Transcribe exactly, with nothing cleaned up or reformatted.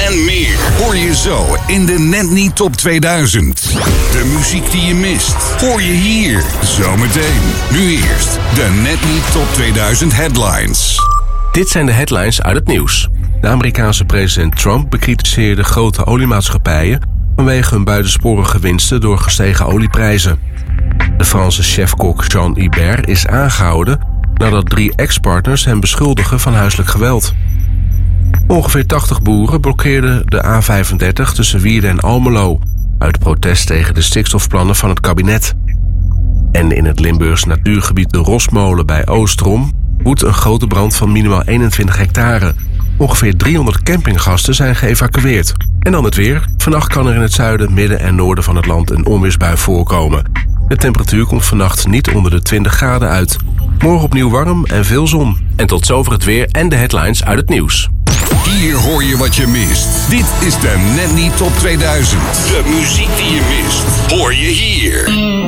en meer hoor je zo in de Net Niet Top tweeduizend. De muziek die je mist hoor je hier zometeen. Nu eerst de Net Niet Top tweeduizend headlines. Dit zijn de headlines uit het nieuws. De Amerikaanse president Trump bekritiseerde grote oliemaatschappijen vanwege hun buitensporige winsten door gestegen olieprijzen. De Franse chefkok Jean Hubert is aangehouden nadat drie ex-partners hem beschuldigen van huiselijk geweld. Ongeveer tachtig boeren blokkeerden de A vijfendertig tussen Wierden en Almelo uit protest tegen de stikstofplannen van het kabinet. En in het Limburgs natuurgebied de Rosmolen bij Oostrom woedt een grote brand van minimaal eenentwintig hectare. Ongeveer driehonderd campinggasten zijn geëvacueerd. En dan het weer. Vannacht kan er in het zuiden, midden en noorden van het land een onweersbui voorkomen. De temperatuur komt vannacht niet onder de twintig graden uit. Morgen opnieuw warm en veel zon. En tot zover het weer en de headlines uit het nieuws. Hier hoor je wat je mist. Dit is de Net Niet Top tweeduizend. De muziek die je mist hoor je hier.